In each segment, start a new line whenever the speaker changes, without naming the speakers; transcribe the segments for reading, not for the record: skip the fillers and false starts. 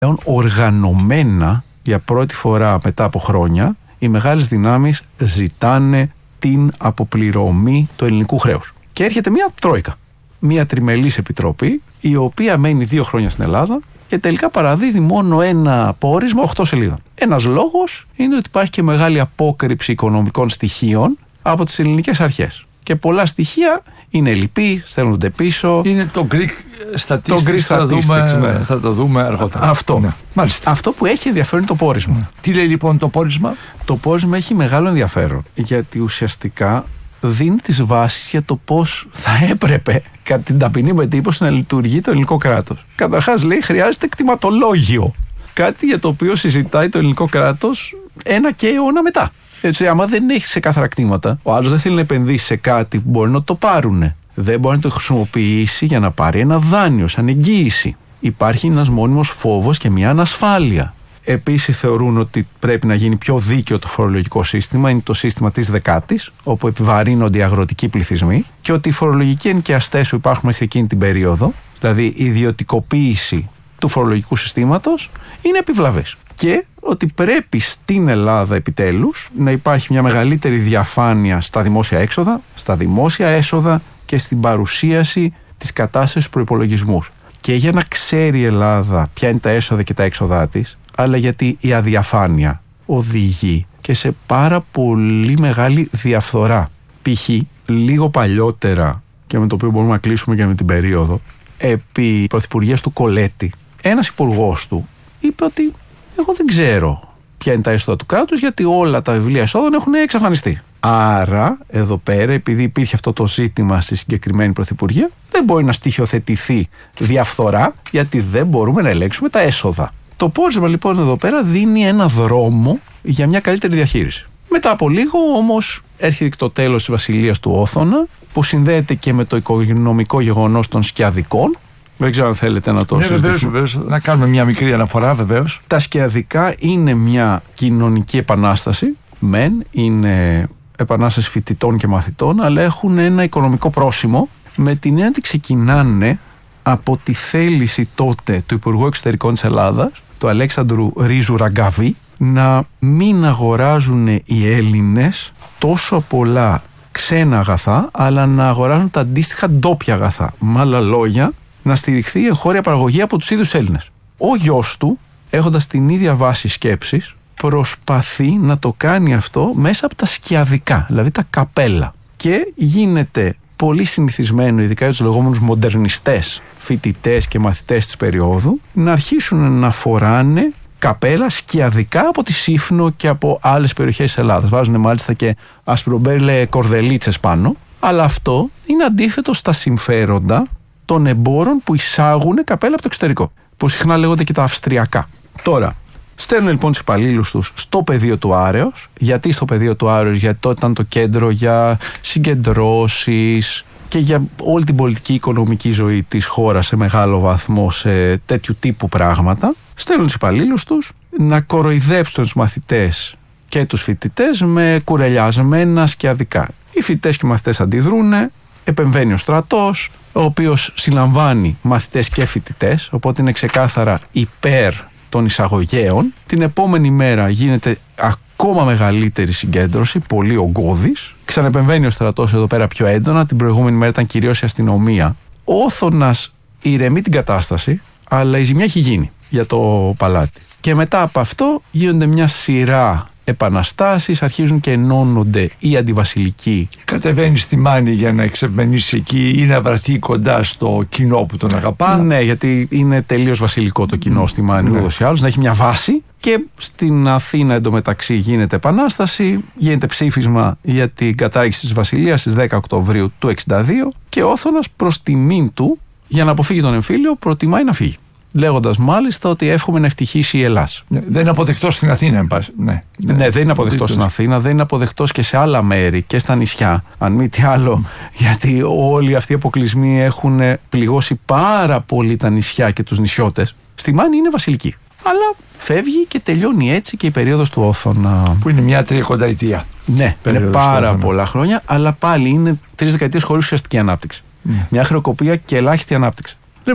Οργανωμένα για πρώτη φορά μετά από χρόνια οι μεγάλες δυνάμεις ζητάνε την αποπληρωμή του ελληνικού χρέους. Και έρχεται μια τρόικα, μια τριμελής επιτροπή, η οποία μένει 2 χρόνια στην Ελλάδα και τελικά παραδίδει μόνο ένα πόρισμα 8 σελίδων. Ένας λόγος είναι ότι υπάρχει και μεγάλη απόκρυψη οικονομικών στοιχείων από τις ελληνικές αρχές. Και πολλά στοιχεία είναι λυπή, στέλνονται πίσω.
Είναι το Greek Statistics, θα το δούμε αργότερα.
Αυτό.
Ναι. Μάλιστα.
Αυτό που έχει ενδιαφέρον είναι το πόρισμα.
Ναι. Τι λέει λοιπόν το πόρισμα?
Το πόρισμα έχει μεγάλο ενδιαφέρον, γιατί ουσιαστικά δίνει τις βάσεις για το πώς θα έπρεπε, κατά την ταπεινή μου εντύπωση, να λειτουργεί το ελληνικό κράτος. Καταρχάς λέει χρειάζεται κτηματολόγιο. Κάτι για το οποίο συζητάει το ελληνικό κράτος ένα και αιώνα μετά. Έτσι, άμα δεν έχει ξεκάθαρα κτήματα, ο άλλος δεν θέλει να επενδύσει σε κάτι που μπορεί να το πάρουνε. Δεν μπορεί να το χρησιμοποιήσει για να πάρει ένα δάνειο σαν εγγύηση. Υπάρχει ένας μόνιμος φόβος και μια ανασφάλεια. Επίσης θεωρούν ότι πρέπει να γίνει πιο δίκαιο το φορολογικό σύστημα, είναι το σύστημα της δεκάτης, όπου επιβαρύνονται οι αγροτικοί πληθυσμοί, και ότι οι φορολογικοί ενοικιαστές που υπάρχουν μέχρι εκείνη την περίοδο, δηλαδή η ιδιωτικοποίηση του φορολογικού συστήματος, είναι επιβλαβής. Και ότι πρέπει στην Ελλάδα επιτέλους να υπάρχει μια μεγαλύτερη διαφάνεια στα δημόσια έξοδα, στα δημόσια έσοδα και στην παρουσίαση της κατάστασης του προϋπολογισμού. Και για να ξέρει η Ελλάδα ποια είναι τα έσοδα και τα έξοδά της, αλλά γιατί η αδιαφάνεια οδηγεί και σε πάρα πολύ μεγάλη διαφθορά. Π.χ. λίγο παλιότερα, και με το οποίο μπορούμε να κλείσουμε και με την περίοδο, επί πρωθυπουργίας του Κολέτη, ένας υπουργός του είπε ότι εγώ δεν ξέρω ποια είναι τα έσοδα του κράτους, γιατί όλα τα βιβλία εσόδων έχουν εξαφανιστεί. Άρα, εδώ πέρα, επειδή υπήρχε αυτό το ζήτημα στη συγκεκριμένη πρωθυπουργία, δεν μπορεί να στοιχειοθετηθεί διαφθορά, γιατί δεν μπορούμε να ελέγξουμε τα έσοδα. Το πόρισμα λοιπόν εδώ πέρα δίνει ένα δρόμο για μια καλύτερη διαχείριση. Μετά από λίγο όμως έρχεται και το τέλος της βασιλείας του Όθωνα, που συνδέεται και με το οικονομικό γεγονός των σκιαδικών. Δεν ξέρω αν θέλετε να το συζητήσουμε.
Βεβαίως, να κάνουμε μια μικρή αναφορά, βεβαίως.
Τα σκιαδικά είναι μια κοινωνική επανάσταση. Είναι επανάσταση φοιτητών και μαθητών, αλλά έχουν ένα οικονομικό πρόσημο, με την έννοια ότι ξεκινάνε από τη θέληση τότε του Υπουργού Εξωτερικών της Ελλάδας, του Αλέξανδρου Ρίζου Ραγκαβή, να μην αγοράζουν οι Έλληνες τόσο πολλά ξένα αγαθά, αλλά να αγοράζουν τα αντίστοιχα ντόπια αγαθά. Με άλλα λόγια, να στηριχθεί η εγχώρια παραγωγή από τους ίδιους Έλληνες. Ο γιος του, έχοντας την ίδια βάση σκέψης, προσπαθεί να το κάνει αυτό μέσα από τα σκιαδικά, δηλαδή τα καπέλα. Και γίνεται πολύ συνηθισμένο, ειδικά για τους λεγόμενους μοντερνιστές φοιτητές και μαθητές της περίοδου, να αρχίσουν να φοράνε καπέλα σκιαδικά από τη Σύφνο και από άλλες περιοχές της Ελλάδας. Βάζουν μάλιστα και ασπρομπέρλε κορδελίτσες πάνω, αλλά αυτό είναι αντίθετο στα συμφέροντα των εμπόρων που εισάγουν καπέλα από το εξωτερικό, που συχνά λέγονται και τα αυστριακά. Τώρα, στέλνουν λοιπόν τους υπαλλήλους τους στο πεδίο του Άρεως. Γιατί στο πεδίο του Άρεως? Γιατί τότε ήταν το κέντρο για συγκεντρώσεις και για όλη την πολιτική οικονομική ζωή της χώρας σε μεγάλο βαθμό, σε τέτοιου τύπου πράγματα. Στέλνουν τους υπαλλήλους τους να κοροϊδέψουν τους μαθητές και τους φοιτητές με κουρελιασμένα σκιαδικά. Οι φοιτητές και οι μαθητές αντιδρούνε, επεμβαίνει ο στρατός, ο οποίος συλλαμβάνει μαθητές και φοιτητές, οπότε είναι ξεκάθαρα υπέρ των εισαγωγέων. Την επόμενη μέρα γίνεται ακόμα μεγαλύτερη συγκέντρωση, πολύ ογκώδης. Ξανεπεμβαίνει ο στρατός εδώ πέρα πιο έντονα. Την προηγούμενη μέρα ήταν κυρίως η αστυνομία. Ο Όθωνας ηρεμεί την κατάσταση, αλλά η ζημιά έχει γίνει για το παλάτι. Και μετά από αυτό γίνονται μια σειρά επαναστάσεις, αρχίζουν και ενώνονται οι αντιβασιλικοί.
Κατεβαίνει στη Μάνη για να εξευμενήσει εκεί ή να βρεθεί κοντά στο κοινό που τον αγαπά.
Ναι, γιατί είναι τελείως βασιλικό το κοινό στη Μάνη, ούτως ή άλλως, να έχει μια βάση. Και στην Αθήνα εντωμεταξύ γίνεται επανάσταση, γίνεται ψήφισμα για την κατάργηση της βασιλείας στις 10 Οκτωβρίου του 1962 και ο Όθωνας προς τιμήν του, για να αποφύγει τον εμφύλιο, προτιμάει να φύγει. Λέγοντας μάλιστα ότι εύχομαι να ευτυχήσει η Ελλάς.
Δεν είναι αποδεκτός στην Αθήνα, εν πάση. Ναι,
δεν είναι αποδεκτός στην Αθήνα, δεν είναι αποδεκτός και σε άλλα μέρη και στα νησιά. Αν μη τι άλλο, γιατί όλοι αυτοί οι αποκλεισμοί έχουν πληγώσει πάρα πολύ τα νησιά και τους νησιώτες. Στη Μάνη είναι βασιλική. Αλλά φεύγει και τελειώνει έτσι και η περίοδος του Όθωνα.
Που είναι μια 30ετία.
Ναι, είναι πάρα πολλά χρόνια, αλλά πάλι είναι 3 δεκαετίες χωρίς ουσιαστική ανάπτυξη. Μια χρεοκοπία και ελάχιστη ανάπτυξη.
Λοιπόν,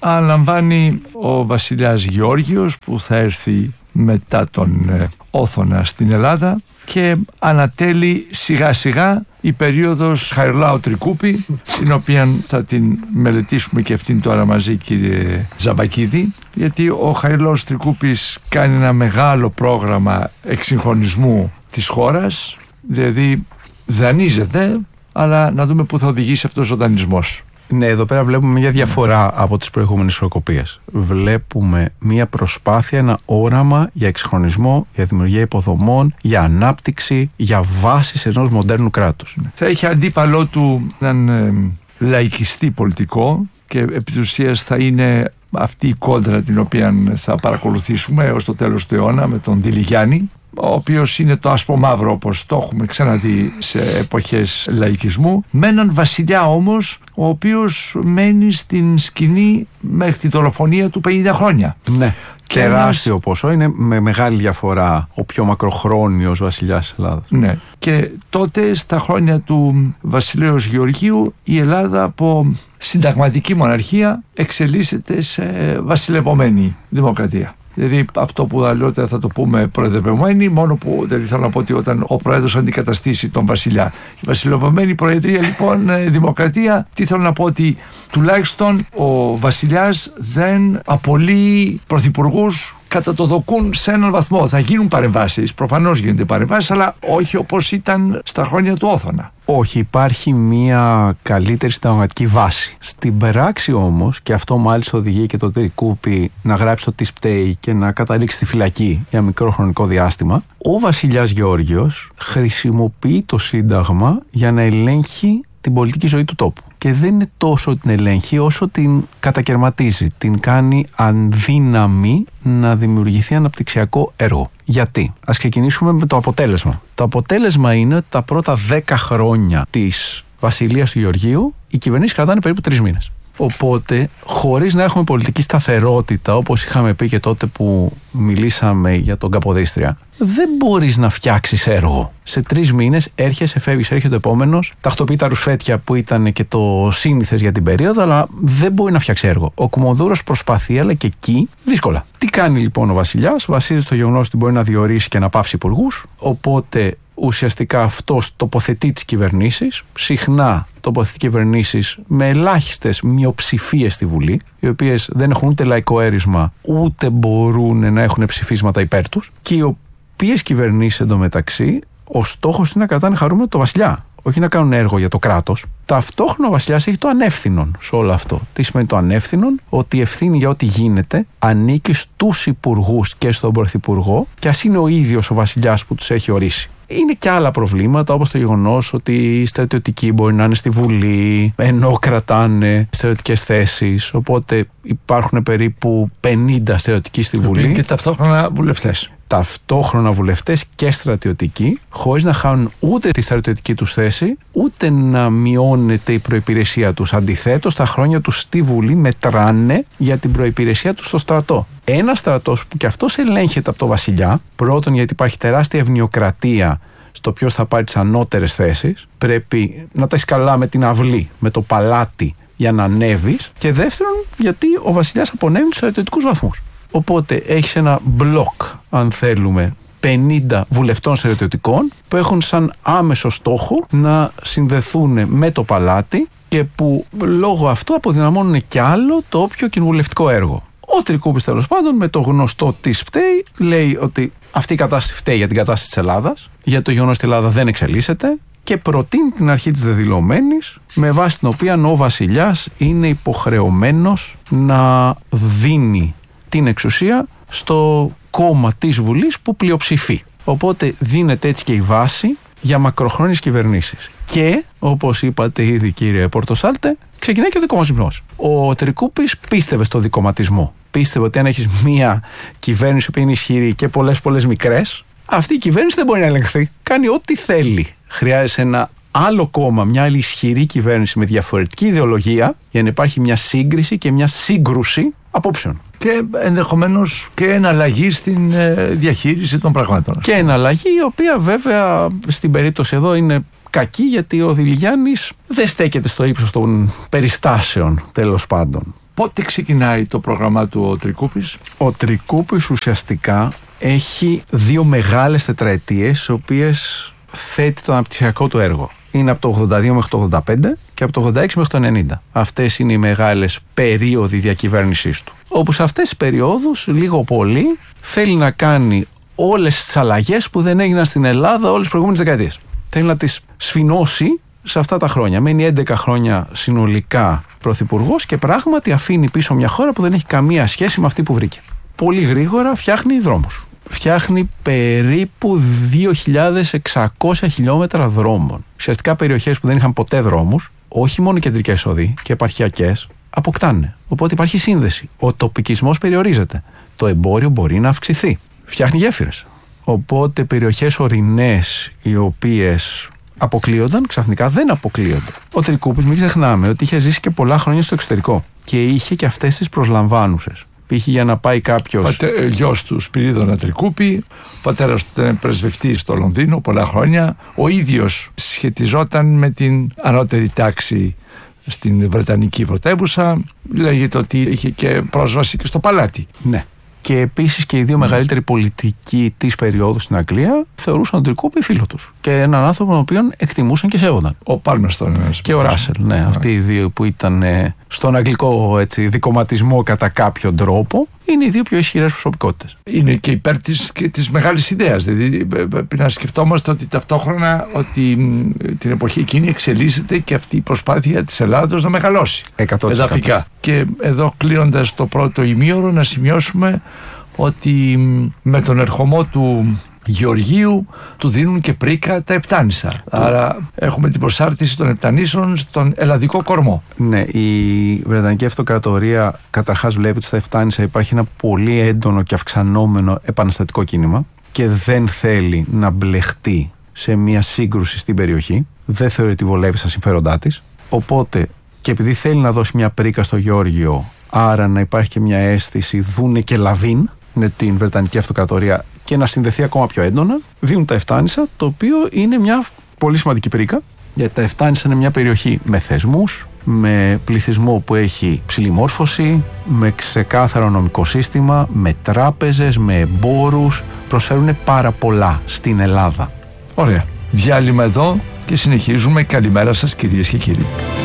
αναλαμβάνει ο βασιλιάς Γεώργιος, που θα έρθει μετά τον Όθωνα στην Ελλάδα, και ανατέλει σιγά σιγά η περίοδος Χαριλάου Τρικούπη, την οποία θα την μελετήσουμε και αυτήν τώρα μαζί, κύριε Τζαμπακίδη, γιατί ο Χαριλάος Τρικούπης κάνει ένα μεγάλο πρόγραμμα εξυγχρονισμού της χώρας, δηλαδή δανείζεται, αλλά να δούμε πού θα οδηγήσει αυτός ο δανεισμός.
Ναι, εδώ πέρα βλέπουμε μια διαφορά από τις προηγούμενες χρονοκοπίες. Βλέπουμε μια προσπάθεια, ένα όραμα για εξυγχρονισμό, για δημιουργία υποδομών, για ανάπτυξη, για βάσεις ενός μοντέρνου κράτους.
Θα έχει αντίπαλό του έναν λαϊκιστή πολιτικό, και επί της ουσίας θα είναι αυτή η κόντρα την οποία θα παρακολουθήσουμε έως το τέλος του αιώνα με τον Τιλιγιάννη, ο οποίος είναι το άσπρο μαύρο, όπως το έχουμε ξαναδεί σε εποχές λαϊκισμού, με έναν βασιλιά όμως ο οποίος μένει στην σκηνή μέχρι τη δολοφονία του 50 χρόνια.
Ναι, τεράστιο ποσό, είναι με μεγάλη διαφορά ο πιο μακροχρόνιος βασιλιάς της Ελλάδας.
Ναι, και τότε στα χρόνια του βασιλέως Γεωργίου η Ελλάδα από συνταγματική μοναρχία εξελίσσεται σε βασιλευωμένη δημοκρατία. Δηλαδή αυτό που αλλιώτερα θα το πούμε προεδρευμένη, μόνο που δηλαδή θέλω να πω ότι όταν ο πρόεδρος αντικαταστήσει τον βασιλιά. Η βασιλευωμένη προεδρία λοιπόν δημοκρατία, τι θέλω να πω, ότι τουλάχιστον ο βασιλιάς δεν απολύει πρωθυπουργούς κατά το δοκούν σε έναν βαθμό. Θα γίνουν παρεμβάσεις, προφανώς γίνονται παρεμβάσεις, αλλά όχι όπως ήταν στα χρόνια του Όθωνα.
Όχι, υπάρχει μια καλύτερη συνταγματική βάση. Στην πράξη όμως, και αυτό μάλιστα οδηγεί και το Τρικούπη να γράψει το τι σπταίει και να καταλήξει στη φυλακή για μικρό χρονικό διάστημα, ο βασιλιάς Γεώργιος χρησιμοποιεί το Σύνταγμα για να ελέγχει την πολιτική ζωή του τόπου. Και δεν είναι τόσο την ελέγχει όσο την κατακαιρματίζει, την κάνει αδύναμη να δημιουργηθεί αναπτυξιακό έργο. Γιατί? Ας ξεκινήσουμε με το αποτέλεσμα. Το αποτέλεσμα είναι ότι τα πρώτα 10 χρόνια της βασιλείας του Γεωργίου οι κυβερνήσεις κρατάνε περίπου 3 μήνες. Οπότε, χωρίς να έχουμε πολιτική σταθερότητα, όπως είχαμε πει και τότε που μιλήσαμε για τον Καποδίστρια, δεν μπορείς να φτιάξεις έργο. Σε 3 μήνες έρχεσαι, φεύγεις, έρχεται ο επόμενος, τακτοποιεί τα ρουσφέτια που ήταν και το σύνηθες για την περίοδο, αλλά δεν μπορεί να φτιάξει έργο. Ο Κομμοδούρος προσπαθεί, αλλά και εκεί δύσκολα. Τι κάνει λοιπόν ο βασιλιάς? Βασίζεται στο γεγονός ότι μπορεί να διορίσει και να πάυσει υπουργούς, οπότε ουσιαστικά αυτός τοποθετεί τις κυβερνήσεις, συχνά τοποθετεί οποθετικές με ελάχιστες μειοψηφίες στη Βουλή, οι οποίες δεν έχουν ούτε λαϊκό έρισμα, ούτε μπορούν να έχουν ψηφίσματα υπέρ τους, και οι οποίες κυβερνήσεις εντωμεταξύ, ο στόχος είναι να κρατάνε χαρούμενο το βασιλιά, όχι να κάνουν έργο για το κράτος. Ταυτόχρονα ο βασιλιάς έχει το ανεύθυνον σε όλο αυτό. Τι σημαίνει το ανεύθυνον? Ότι η ευθύνη για ό,τι γίνεται ανήκει στους υπουργούς και στον πρωθυπουργό, και ας είναι ο ίδιος ο βασιλιάς που τους έχει ορίσει. Είναι και άλλα προβλήματα, όπως το γεγονός ότι οι στρατιωτικοί μπορεί να είναι στη Βουλή ενώ κρατάνε στρατιωτικές θέσεις. Οπότε υπάρχουν περίπου 50 στρατιωτικοί στη Βουλή.
Και ταυτόχρονα βουλευτές.
Ταυτόχρονα βουλευτές και στρατιωτικοί, χωρίς να χάνουν ούτε τη στρατιωτική τους θέση, ούτε να μειώνεται η προϋπηρεσία τους. Αντιθέτως, τα χρόνια τους στη Βουλή μετράνε για την προϋπηρεσία τους στο στρατό. Ένας στρατός που και αυτός ελέγχεται από το βασιλιά, πρώτον γιατί υπάρχει τεράστια ευνοιοκρατία στο ποιος θα πάρει τις ανώτερες θέσεις, πρέπει να τα έχεις καλά με την αυλή, με το παλάτι για να ανέβεις, και δεύτερον γιατί ο βασιλιάς απονέμει τους στρατιωτικούς βαθμούς. Οπότε έχεις ένα μπλοκ, αν θέλουμε, 50 βουλευτών στρατιωτικών που έχουν σαν άμεσο στόχο να συνδεθούν με το παλάτι και που λόγω αυτού αποδυναμώνουν κι άλλο το όποιο κοινοβουλευτικό έργο. Ο Τρικούπης, τέλος πάντων, με το γνωστό τι φταίει, λέει ότι αυτή η κατάσταση φταίει για την κατάσταση της Ελλάδας, για το γεγονός ότι η Ελλάδα δεν εξελίσσεται, και προτείνει την αρχή της δεδηλωμένης, με βάση την οποία ο βασιλιάς είναι υποχρεωμένος να δίνει την εξουσία στο κόμμα της Βουλής που πλειοψηφεί. Οπότε δίνεται έτσι και η βάση για μακροχρόνιες κυβερνήσεις. Και, όπως είπατε ήδη, κύριε Πορτοσάλτε, ξεκινάει και ο δικομματισμός. Ο Τρικούπης πίστευε στο δικομματισμό. Πίστευε ότι αν έχεις μία κυβέρνηση που είναι ισχυρή και πολλές μικρές, αυτή η κυβέρνηση δεν μπορεί να ελεγχθεί. Κάνει ό,τι θέλει. Χρειάζεται ένα άλλο κόμμα, μια άλλη ισχυρή κυβέρνηση με διαφορετική ιδεολογία, για να υπάρχει μια σύγκριση και μια σύγκρουση απόψεων.
Και ενδεχομένως και εναλλαγή στην διαχείριση των πραγμάτων.
Και εναλλαγή, η οποία βέβαια στην περίπτωση εδώ είναι κακή, γιατί ο Τιλιγιάννης δεν στέκεται στο ύψος των περιστάσεων, τέλος πάντων.
Πότε ξεκινάει το πρόγραμμά του ο Τρικούπης?
Ο Τρικούπης ουσιαστικά έχει 2 μεγάλες τετραετίες, στις οποίες θέτει το αναπτυξιακό του έργο. Είναι από το 82 μέχρι το 85 και από το 86 μέχρι το 90. Αυτές είναι οι μεγάλες περίοδοι διακυβέρνησής του. Όπου σε αυτές τις περιόδους, λίγο πολύ, θέλει να κάνει όλες τις αλλαγές που δεν έγιναν στην Ελλάδα όλες τις προηγούμενες δεκαετίες. Θέλει να τις σφινώσει σε αυτά τα χρόνια. Μένει 11 χρόνια συνολικά πρωθυπουργός και πράγματι αφήνει πίσω μια χώρα που δεν έχει καμία σχέση με αυτή που βρήκε. Πολύ γρήγορα φτιάχνει δρόμους. Φτιάχνει περίπου 2.600 χιλιόμετρα δρόμων. Ουσιαστικά περιοχές που δεν είχαν ποτέ δρόμους, όχι μόνο κεντρικές οδοί και επαρχιακές, αποκτάνε. Οπότε υπάρχει σύνδεση. Ο τοπικισμός περιορίζεται. Το εμπόριο μπορεί να αυξηθεί. Φτιάχνει γέφυρες. Οπότε περιοχές ορεινές οι οποίες αποκλείονταν, ξαφνικά δεν αποκλείονται. Ο Τρικούπης, μην ξεχνάμε ότι είχε ζήσει και πολλά χρόνια στο εξωτερικό και είχε και αυτές τις προσλαμβάνουσες. Π.χ. για να πάει κάποιος.
Γιος του Σπυρίδωνα Τρικούπη, πατέρας του ήταν πρεσβευτής στο Λονδίνο πολλά χρόνια. Ο ίδιος σχετιζόταν με την ανώτερη τάξη στην Βρετανική πρωτεύουσα. Λέγεται ότι είχε και πρόσβαση και στο παλάτι.
Ναι. Και επίσης και οι 2 μεγαλύτεροι πολιτικοί της περίοδου στην Αγγλία θεωρούσαν τον Τρικούπη φίλο τους. Και έναν άνθρωπο τον οποίο εκτιμούσαν και σέβονταν.
Ο Πάλμερστον.
Και ο Ράσελ, ναι. Αυτοί οι 2 που ήταν στον αγγλικό δικομματισμό κατά κάποιο τρόπο, είναι οι 2 πιο ισχυρές προσωπικότητες.
Είναι και υπέρ της μεγάλης ιδέας. Δηλαδή πρέπει να σκεφτόμαστε ότι ταυτόχρονα ότι την εποχή εκείνη εξελίσσεται και αυτή η προσπάθεια της Ελλάδος να μεγαλώσει
100%.
εδαφικά. Και εδώ κλείνοντας το πρώτο ημίωρο να σημειώσουμε ότι με τον ερχομό του Γεωργίου του δίνουν και πρίκα τα Επτάνησα. Άρα έχουμε την προσάρτηση των Επτανήσων στον ελλαδικό κορμό.
Ναι, η Βρετανική Αυτοκρατορία καταρχάς βλέπει ότι στα Επτάνησα υπάρχει ένα πολύ έντονο και αυξανόμενο επαναστατικό κίνημα και δεν θέλει να μπλεχτεί σε μια σύγκρουση στην περιοχή. Δεν θεωρεί ότι βολεύει στα συμφέροντά της. Οπότε, και επειδή θέλει να δώσει μια πρίκα στο Γεώργιο, άρα να υπάρχει και μια αίσθηση δούνε και λαβίν με την Βρετανική Αυτοκρατορία και να συνδεθεί ακόμα πιο έντονα, δίνουν τα Ευτάνησα, το οποίο είναι μια πολύ σημαντική πρίκα, γιατί τα Ευτάνησα είναι μια περιοχή με θεσμούς, με πληθυσμό που έχει ψηλή μόρφωση, με ξεκάθαρο νομικό σύστημα, με τράπεζες, με εμπόρους, προσφέρουν πάρα πολλά στην Ελλάδα.
Ωραία. Διάλειμμα εδώ και συνεχίζουμε. Καλημέρα σας κυρίες και κύριοι.